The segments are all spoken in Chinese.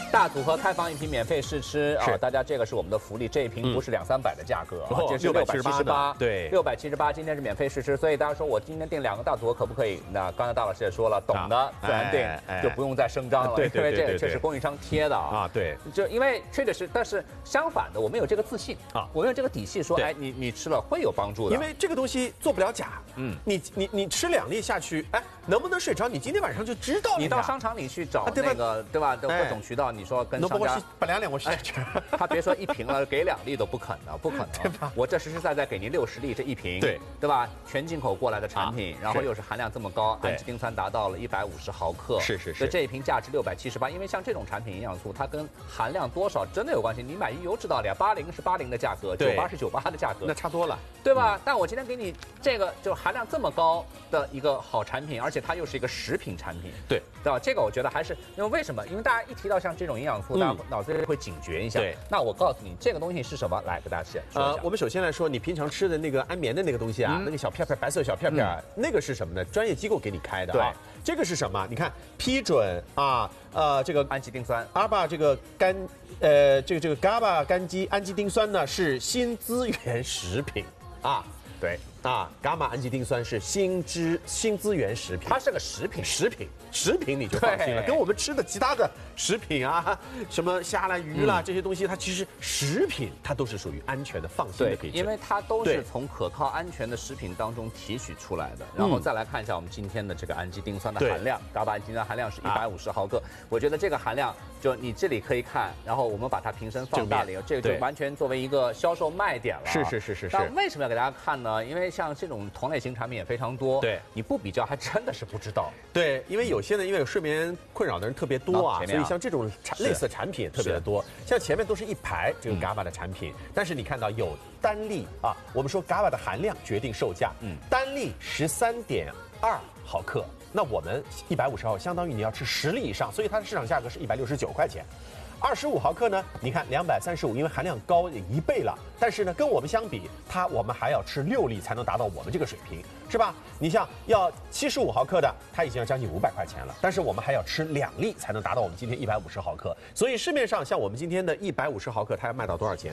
大组合开房一瓶免费试吃啊！大家这个是我们的福利，这一瓶不是200-300的价格啊，这是678， 对 ，678，今天是免费试吃，所以大家说我今天订2个大组合可不可以？那刚才大老师也说了，懂的自然订，就不用再声张了， 对， 因为这确实供应商贴的啊， 对， 就因为确实，但是相反的，我们有这个自信啊，我们有这个底气说，哎，你吃了会有帮助的， 因为这个东西做不了假，你吃2粒下去，哎，能不能睡着？你今天晚上就知道了。 你到商场里去找那个，对吧？各种渠道，你说跟商家把2粒我试吃， 他别说1瓶了，给2粒都不可能，不可能， 对吧？ 我这实实在在给您60粒这1瓶，对吧？全进口过来的产品，然后又是含量这么高，氨基丁酸达到了150毫克， 是， 所以这一瓶价值678。因为像这种产品营养素，它跟含量多少真的有关系。你买鱼油知道的呀，80是80的价格，98是98的价格， 那差多了， 对吧？但我今天给你这个就含量这么高的一个好产品，而且它又是一个食品产品，对吧？这个我觉得还是因为为什么？因为大家一提到像这种营养素，大家脑子里会警觉一下。对，那我告诉你，这个东西是什么？来给大家说一下。 我们首先来说，你平常吃的那个安眠的那个东西啊，那个小片片白色小片片，那个是什么呢？专业机构给你开的。对，这个是什么？你看批准啊，这个氨基丁酸， 阿巴这个这个 GABA 氨基丁酸呢是新资源食品啊。 对啊，伽马氨基丁酸是新资源食品， 它是个食品你就放心了。跟我们吃的其他的食品啊，什么虾啦、鱼啦这些东西，它其实食品它都是属于安全的、放心的可以吃， 因为它都是从可靠、安全的食品当中提取出来的。然后再来看一下我们今天的这个氨基丁酸的含量，伽马氨基丁酸含量是150毫克。我觉得这个含量就你这里可以看，然后我们把它瓶身放大了以后，这个就完全作为一个销售卖点了。 是。 那为什么要给大家看呢？因为像这种同类型产品也非常多，对，你不比较还真的是不知道。 对，因为有些呢，因为有睡眠困扰的人特别多啊，所以像这种类似的产品也特别的多。像前面都是一排这个 GABA 的产品，但是你看到有单粒啊，我们说 GABA 的含量决定售价，单粒13.2毫克，那我们150毫克相当于你要吃10粒以上，所以它的市场价格是169块钱。25毫克呢？你看235，因为含量高1倍了。但是呢，跟我们相比，我们还要吃6粒才能达到我们这个水平，是吧？你像要75毫克的，它已经要将近500块钱了。但是我们还要吃2粒才能达到我们今天150毫克。所以市面上像我们今天的150毫克，它要卖到多少钱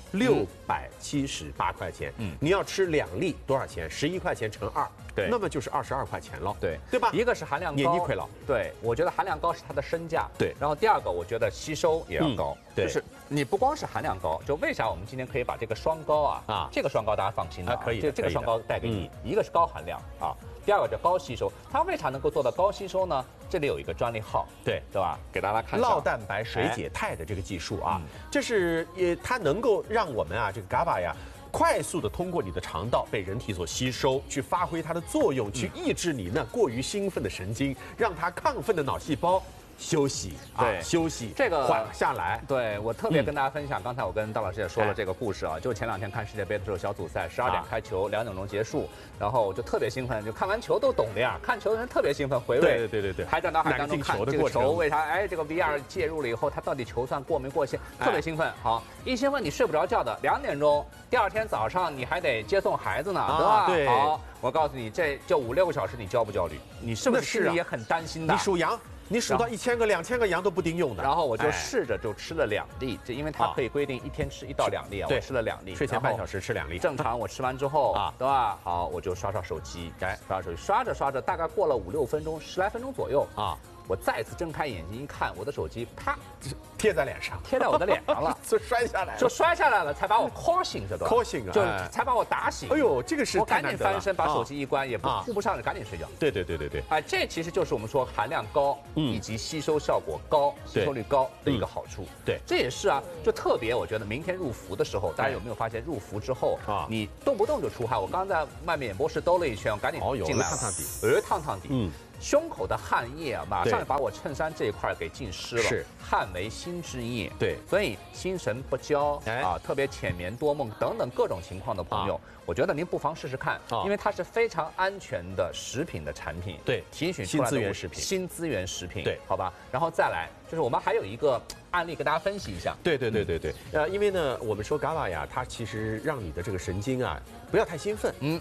？678块钱。你要吃2粒多少钱？11块钱乘2，对，那么就是22块钱了。对吧？ 一个是含量高， 年亏了。 对，我觉得含量高是它的身价。 对， 然后第二个，我觉得吸收也要高，就是你不光是含量高，就为啥我们今天可以把这个双高这个双高大家放心啊， 可以， 这个双高带给你，一个是高含量啊，第二个叫高吸收。它为啥能够做到高吸收呢？这里有一个专利号，对吧？给大家看酪蛋白水解肽的这个技术啊，这是它能够让我们这个 GABA 呀，快速的通过你的肠道被人体所吸收，去发挥它的作用，去抑制你那过于兴奋的神经，让它亢奋的脑细胞休息，休息， 这个缓下来。 对，我特别跟大家分享，刚才我跟大老师也说了这个故事啊，就前2天看世界杯的时候，小组赛12点开球，2点钟结束，然后我就特别兴奋，就看完球都懂的呀，看球的人特别兴奋，回味， 对， 还在脑海当中看这个球为啥，这个 VR 介入了以后，它到底球算过没过线，特别兴奋。好，一兴奋你睡不着觉的，2点钟，第2天早上你还得接送孩子呢，对吧？ 对。 好，我告诉你，这就5-6个小时，你焦不焦虑？你是不是心里也很担心的？ 你属羊。你数到1000个、2000个羊都不顶用的。 然后我就试着就吃了2粒，这因为它可以规定1天吃1到2粒啊，我吃了2粒， 睡前半小时吃2粒。 正常我吃完之后对吧？好，我就刷手机，刷着，大概过了5-6分钟，10来分钟左右我再次睁开眼睛一看，我的手机啪贴在脸上， 贴在我的脸上了， 就摔下来了， 才把我 call 醒，知道吧 ？call 醒啊， 就才把我打醒。 哎呦，这个是我赶紧翻身，把手机一关，也顾不上，赶紧睡觉。 对。 这其实就是我们说含量高，以及吸收效果高、吸收率高的一个好处。对，这也是就特别，我觉得明天入伏的时候，大家有没有发现入伏之后你动不动就出汗？我刚在外面演播室兜了一圈，我赶紧进来了，烫烫底，胸口的汗液马上把我衬衫这一块给浸湿了。是，汗为心之液。对，所以心神不交特别浅眠多梦等等各种情况的朋友，我觉得您不妨试试看，因为它是非常安全的食品的产品。对，提取出来的新资源食品。对，好吧。然后再来就是我们还有一个案例跟大家分析一下。 对。因为呢，我们说 GABA 呀，它其实让你的这个神经不要太兴奋。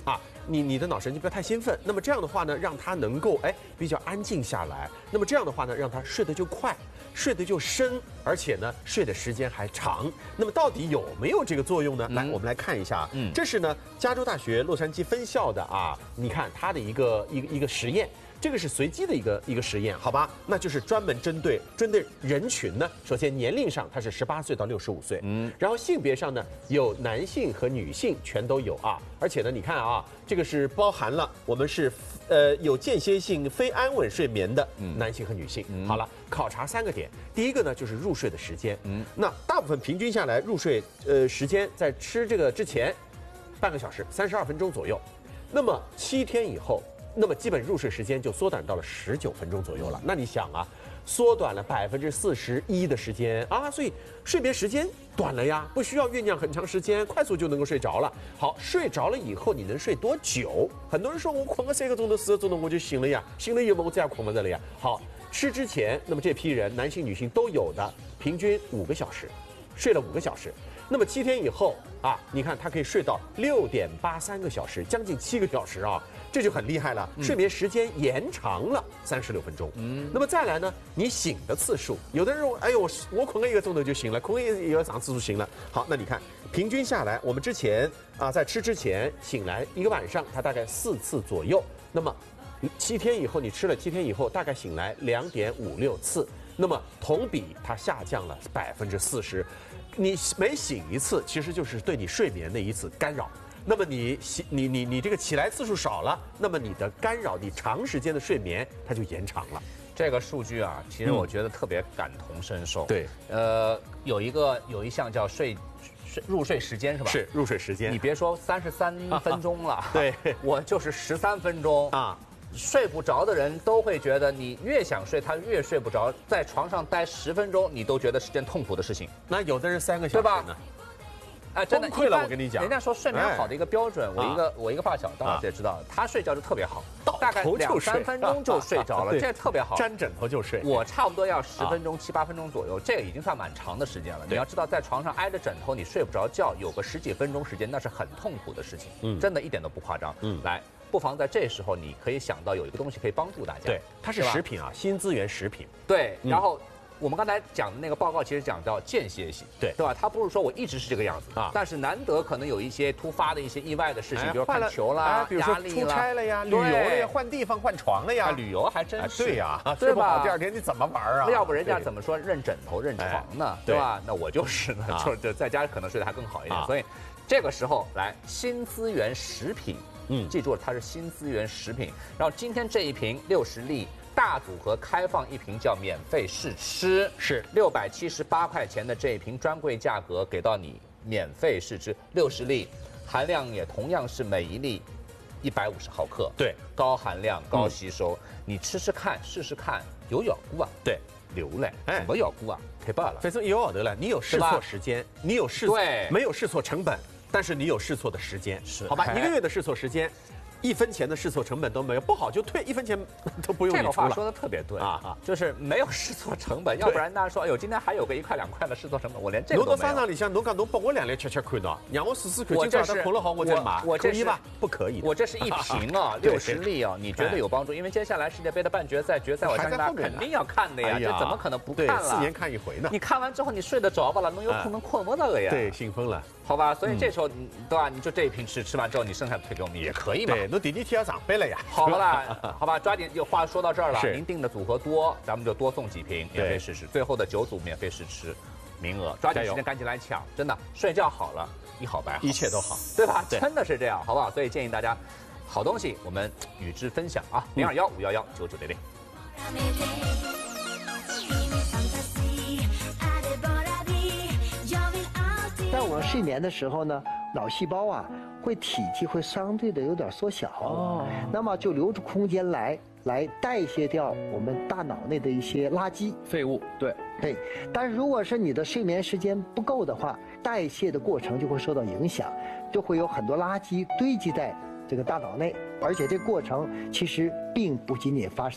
你的脑神经不要太兴奋。那么这样的话呢，让他能够比较安静下来。那么这样的话呢，让他睡得就快，睡得就深，而且呢睡的时间还长。那么到底有没有这个作用呢？来，我们来看一下。这是呢加州大学洛杉矶分校的你看它的一个实验。这个是随机的一个实验，好吧？那就是专门针对人群呢。首先年龄上它是18岁到65岁，然后性别上呢有男性和女性全都有而且呢你看这个是包含了我们是有间歇性非安稳睡眠的男性和女性。好了，考察3个点，第一个呢就是入睡的时间，那大部分平均下来入睡时间在吃这个之前半个小时32分钟左右，那么7天以后。那么基本入睡时间就缩短到了19分钟左右了。那你想缩短了41%的时间所以睡眠时间短了呀，不需要酝酿很长时间，快速就能够睡着了。好，睡着了以后你能睡多久？很多人说我困个3个钟头、4个钟头我就醒了呀，醒了以后我再困不着了呀。好，吃之前，那么这批人男性女性都有的，平均5个小时，睡了5个小时。那么7天以后你看他可以睡到6.83个小时，将近7个小时这就很厉害了，睡眠时间延长了36分钟。那么再来呢，你醒的次数，有的人说，哎呦，我困个1个钟头就醒了，困个也要长次数醒了。好，那你看平均下来，我们之前在吃之前醒来1个晚上，它大概4次左右。那么7天以后，你吃了7天以后，大概醒来2.56次。那么同比它下降了40%。你每醒一次，其实就是对你睡眠的一次干扰。那么你这个起来次数少了，那么你的干扰，你长时间的睡眠它就延长了。 这个数据其实我觉得特别感同身受。 对， 有一项叫入睡时间是吧？ 是入睡时间。 你别说33分钟了， 对， 我就是13分钟睡不着的人都会觉得，你越想睡，他越睡不着，在床上待10分钟，你都觉得是件痛苦的事情。 那有的人3个小时呢？ 真的崩溃了，我跟你讲。 人家说睡眠好的一个标准，我一个发小大家也知道，他睡觉就特别好，大概2-3分钟就睡着了，这特别好。 沾枕头就睡。 我差不多要10分钟、7、8分钟左右，这个已经算蛮长的时间了。你要知道，在床上挨着枕头，你睡不着觉，有个10几分钟时间，那是很痛苦的事情。真的一点都不夸张。来。不妨在这时候，你可以想到有一个东西可以帮助大家。 对，它是食品新资源食品。 对，然后我们刚才讲的那个报告其实讲到间歇性，对吧？它不是说我一直是这个样子但是难得可能有一些突发的一些意外的事情，比如看球啦， 比如说出差了呀，旅游了呀，换地方换床了呀。 旅游还真是对呀， 对吧？ 第2天你怎么玩要不人家怎么说认枕头认床呢？对吧？那我就是呢，就在家可能睡得还更好一点。所以这个时候来新资源食品。记住了，它是新资源食品。然后今天这一瓶60粒大组合开放一瓶叫免费试吃，是678块钱的这一瓶专柜价格给到你免费试吃60粒，含量也同样是每一粒150毫克， 对， 高含量高吸收，你吃吃看试试看，有效果对， 流嘞，什么效果太棒了， 反正有好得了，你有试错时间，你有试没有试错成本。但是你有试错的时间，好吧？1个月的试错时间，1分钱的试错成本都没有，不好就退，1分钱都不用你出了。 这个话说的特别对就是没有试错成本，要不然大家说，哎呦，今天还有个1块2块的试错成本，我连这个都没有。 侬到商场里向，侬讲侬拨我2粒吃看到，让我试试看，今朝他困了好，我再买，可以吧？不可以。 我这是一瓶60粒你觉得有帮助？因为接下来世界杯的半决赛、决赛，我相信大家肯定要看的呀，这怎么可能不看了 ？4年看一回呢。 你看完之后，你睡得着吧了？侬有可能困不着了呀。 对，兴奋了。 好吧，所以这时候对吧？你就这一瓶吃完之后，你剩下的退给我们也可以嘛。 对，侬第2天要上班了呀。 好了，好吧，抓紧，话说到这儿了，您订的组合多，咱们就多送几瓶免费试吃，最后的9组免费试吃名额，抓紧时间赶紧来抢，真的睡觉好了，一好白好， 一切都好， 对吧？真的是这样，好不好？所以建议大家，好东西我们与之分享021-511-9900。 在我们睡眠的时候呢，脑细胞会体积会相对的有点缩小，那么就留出空间来代谢掉我们大脑内的一些垃圾废物。对， 但是如果是你的睡眠时间不够的话，代谢的过程就会受到影响，就会有很多垃圾堆积在这个大脑内，而且这过程其实并不仅仅发生在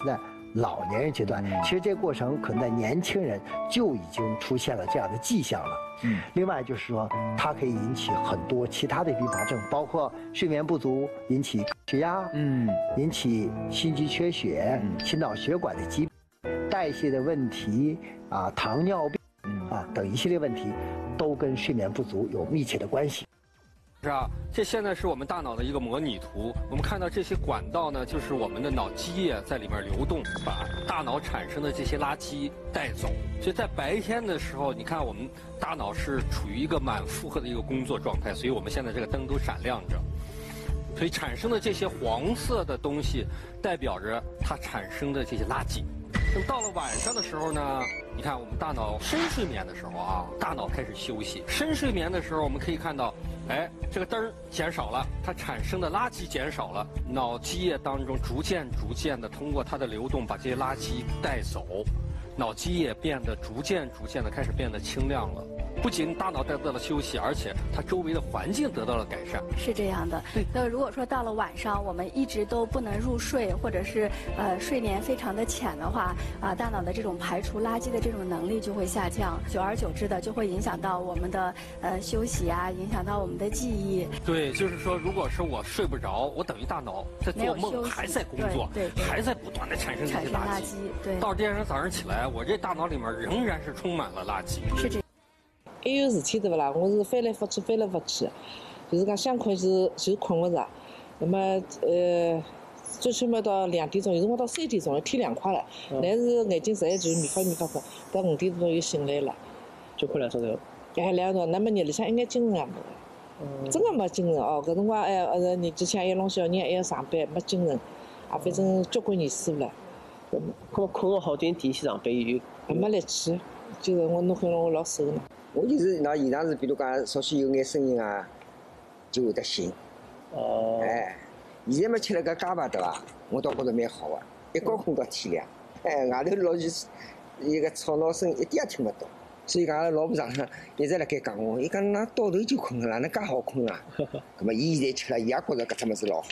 老年人阶段。其实这个过程可能在年轻人就已经出现了这样的迹象了。另外就是说，它可以引起很多其他的并发症，包括睡眠不足引起高血压，引起心肌缺血、心脑血管的疾病、代谢的问题啊、糖尿病啊等一系列问题，都跟睡眠不足有密切的关系。 是啊，这现在是我们大脑的一个模拟图。我们看到这些管道呢，就是我们的脑积液在里面流动，把大脑产生的这些垃圾带走。所以在白天的时候，你看我们大脑是处于一个满负荷的一个工作状态，所以我们现在这个灯都闪亮着。所以产生的这些黄色的东西，代表着它产生的这些垃圾。那么到了晚上的时候呢，你看我们大脑深睡眠的时候啊，大脑开始休息。深睡眠的时候，我们可以看到，哎，这个灯减少了，它产生的垃圾减少了，脑积液当中逐渐的通过它的流动把这些垃圾带走，脑积液变得逐渐的开始变得清亮了。不仅大脑得到了休息，而且它周围的环境得到了改善。 是这样的。那如果说到了晚上，我们一直都不能入睡，或者是睡眠非常的浅的话，大脑的这种排除垃圾的这种能力就会下降，久而久之的就会影响到我们的休息啊，影响到我们的记忆。 对，就是说，如果是我睡不着，我等于大脑在做梦，还在工作， 对， 还在不断的产生这些垃圾。 对， 到第二天早上起来，我这大脑里面仍然是充满了垃圾。 是这样。 还有事体对不啦？我是翻来覆去，就是讲想困就是困不着。那么最起码到2点钟，有辰光到3点钟，天亮快了，但是眼睛实在就是迷发昏，到5点钟又醒来了， 就困2钟头。 2钟头，那么日里向一眼精神也没了，真的没精神哦。搿辰光你之前还要弄小人，还要上班，没精神，反正交关年数了。 困个好点点去上班又没力气，就是我弄回来我老瘦了。 我就是那现场是，比如讲稍许有眼声音啊，就会得醒。哎，现在嘛吃了个伽马对伐？我倒觉着蛮好个，一觉困到天亮。哎，外头老是一个吵闹声一点也听不到。所以讲，阿拉老婆上一直辣盖讲我，伊讲㑚倒头就困了，哪能介好困啊？那么伊现在吃了，伊也觉着搿只物事老好。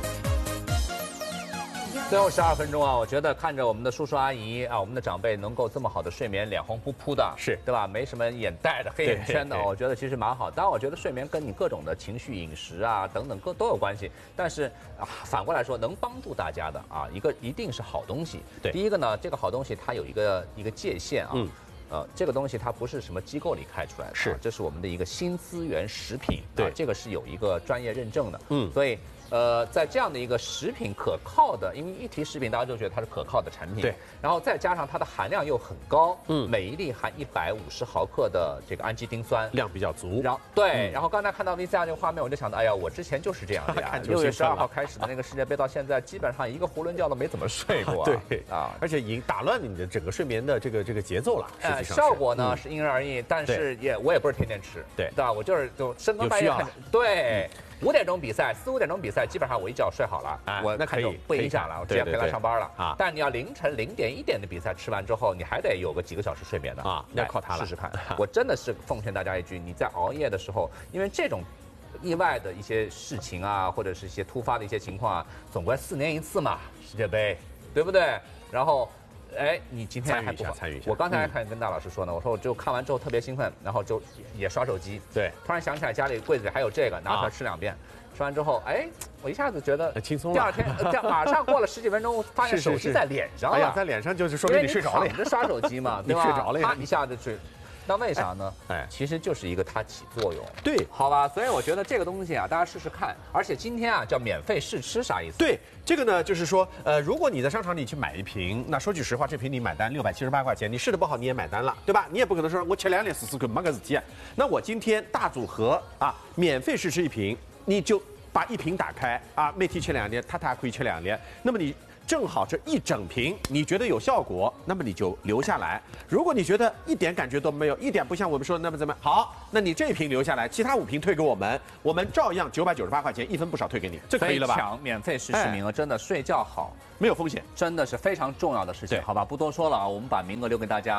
最后12分钟啊，我觉得看着我们的叔叔阿姨啊，我们的长辈能够这么好的睡眠，脸红扑扑的， 是对吧？没什么眼袋的、黑眼圈的，我觉得其实蛮好。当然，我觉得睡眠跟你各种的情绪、饮食啊等等都有关系。但是反过来说，能帮助大家的啊，一定是好东西。 对， 第一个呢，这个好东西它有一个界限啊。这个东西它不是什么机构里开出来的， 是， 这是我们的一个新资源食品， 对， 这个是有一个专业认证的，所以。在这样的一个食品可靠的，因为一提食品，大家就觉得它是可靠的产品。 对， 然后再加上它的含量又很高，每一粒含150毫克的这个氨基丁酸， 量比较足。 然后对，然后刚才看到 VCR 这个画面，我就想到，哎呀，我之前就是这样的呀。6月12号开始的那个世界杯到现在，基本上一个囫囵觉都没怎么睡过。 对啊，而且已经打乱你的整个睡眠的这个节奏了。实际上效果呢是因人而异，但是我也不是天天吃，对吧？我就深更半夜看，对。5点钟比赛，4、5点钟比赛，基本上我一觉睡好了，我那可以不影响了，我直接回来上班了啊。但你要凌晨0点1点的比赛吃完之后，你还得有个几个小时睡眠的啊， 要靠它了。 试试看，我真的是奉劝大家一句，你在熬夜的时候，因为这种意外的一些事情啊，或者是一些突发的一些情况啊，总归4年一次嘛，世界杯，对不对？然后。哎，你今天还不参与一下。 我刚才还跟大老师说呢，我说我就看完之后特别兴奋，然后就也刷手机。 对， 突然想起来家里柜子里还有这个，拿出来吃2遍。吃完之后，哎，我一下子觉得轻松了。 第二天，马上过了10几分钟，发现手机在脸上了。 哎呀，在脸上就是说明你睡着了。 躺着刷手机嘛，对吧？ 你睡着了呀。 一下子睡。那为啥呢？其实就是一个它起作用。 对， 好吧，所以我觉得这个东西啊，大家试试看。而且今天啊，叫免费试吃，啥意思？ 对，这个呢，就是说，如果你在商场里去买一瓶，那说句实话，这瓶你买单678块钱，你试的不好你也买单了，对吧？你也不可能说我吃2粒试试看，没个事体。那我今天大组合啊，免费试吃1瓶，你就把1瓶打开啊，每天吃2粒，他可以吃2粒，那么你。正好这一整瓶，你觉得有效果，那么你就留下来。如果你觉得一点感觉都没有，一点不像我们说的那么怎么好，那你这一瓶留下来，其他5瓶退给我们，我们照样998块钱，1分不少退给你，这可以了吧？ 抢免费试吃名额，真的睡觉好没有风险， 真的是非常重要的事情，好吧？不多说了啊，我们把名额留给大家。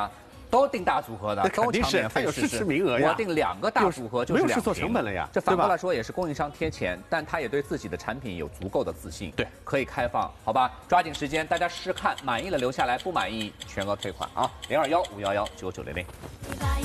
都订大组合的，都抢免费试吃名额呀。 我订2个大组合就是2瓶， 没有试错成本了呀。 这反过来说也是供应商贴钱，但他也对自己的产品有足够的自信， 对， 可以开放，好吧？抓紧时间，大家试看，满意了留下来，不满意全额退款啊！021-511-9900。